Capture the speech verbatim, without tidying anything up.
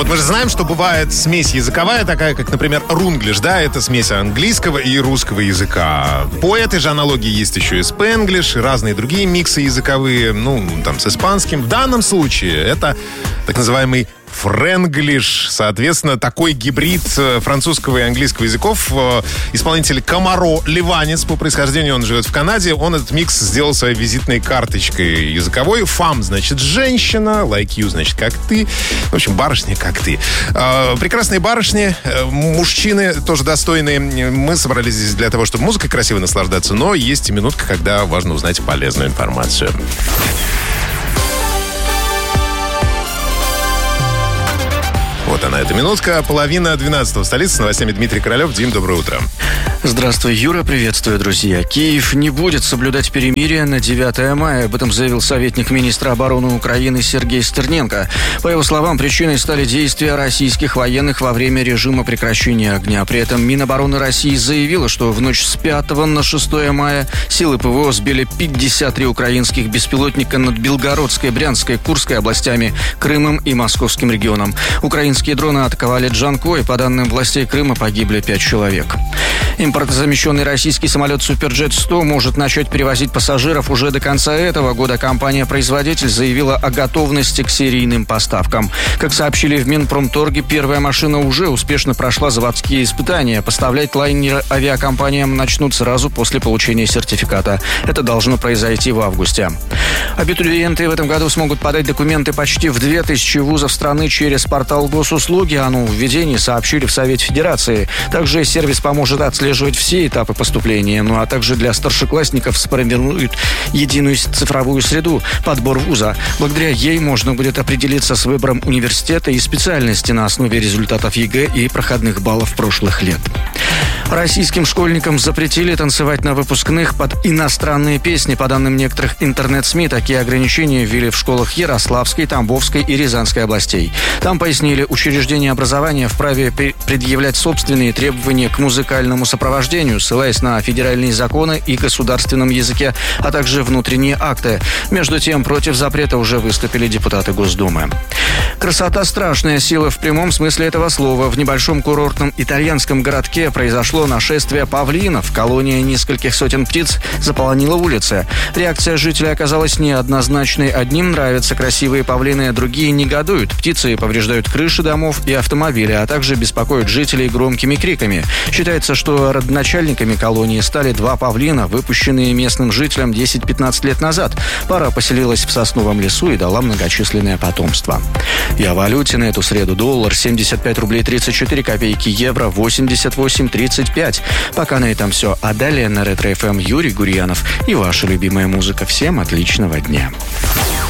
Вот мы же знаем, что бывает смесь языковая такая, как, например, рунглиш, да, это смесь английского и русского языка. По этой же аналогии есть еще и спенглиш, и разные другие миксы языковые, ну, там, с испанским. В данном случае это так называемый френглиш, соответственно, такой гибрид французского и английского языков. Исполнитель Камаро Ливанец по происхождению, он живет в Канаде. Он этот микс сделал своей визитной карточкой языковой. Фам значит женщина, like you значит как ты. В общем, барышня как ты. Прекрасные барышни, мужчины тоже достойные. Мы собрались здесь для того, чтобы музыкой красиво наслаждаться, но есть и минутка, когда важно узнать полезную информацию. Вот она, эта минутка. Половина двенадцатого в столице. С новостями Дмитрий Королев. Дим, доброе утро. Здравствуй, Юра. Приветствую, друзья. Киев не будет соблюдать перемирие на девятое мая. Об этом заявил советник министра обороны Украины Сергей Стерненко. По его словам, причиной стали действия российских военных во время режима прекращения огня. При этом Минобороны России заявила, что в ночь с пятого на шестое мая силы ПВО сбили пятьдесят три украинских беспилотника над Белгородской, Брянской, Курской областями, Крымом и Московским регионом. Украинские дроны атаковали Джанкой. По данным властей Крыма, погибли пять человек. Импортозамещенный российский самолет «Суперджет сто» может начать перевозить пассажиров уже до конца этого года. Компания-производитель заявила о готовности к серийным поставкам. Как сообщили в Минпромторге, первая машина уже успешно прошла заводские испытания. Поставлять лайнер авиакомпаниям начнут сразу после получения сертификата. Это должно произойти в августе. Абитуриенты в этом году смогут подать документы почти в две тысячи вузов страны через портал госуслуги. О нововведении сообщили в Совете Федерации. Также сервис поможет отслеживать все этапы поступления. Ну а также для старшеклассников сформируют единую цифровую среду, подбор вуза. Благодаря ей можно будет определиться с выбором университета и специальности на основе результатов ЕГЭ и проходных баллов прошлых лет. Российским школьникам запретили танцевать на выпускных под иностранные песни. По данным некоторых интернет-СМИ, такие ограничения ввели в школах Ярославской, Тамбовской и Рязанской областей. Там пояснили, учреждения образования вправе предъявлять собственные требования к музыкальному сопровождению, ссылаясь на федеральные законы и государственном языке, а также внутренние акты. Между тем, против запрета уже выступили депутаты Госдумы. Красота – страшная сила в прямом смысле этого слова. В небольшом курортном итальянском городке произошло нашествие павлинов. Колония нескольких сотен птиц заполонила улицы. Реакция жителей оказалась неоднозначной. Одним нравятся красивые павлины, другие негодуют. Птицы повреждают крыши домов и автомобили, а также беспокоят жителей громкими криками. Считается, что родоначальниками колонии стали два павлина, выпущенные местным жителям десять-пятнадцать лет назад. Пара поселилась в сосновом лесу и дала многочисленное потомство. И о валюте на эту среду: доллар семьдесят пять рублей тридцать четыре копейки, евро восемьдесят восемь тридцать пять. Пока на этом все. А далее на Ретро-эф эм Юрий Гурьянов и ваша любимая музыка. Всем отличного дня.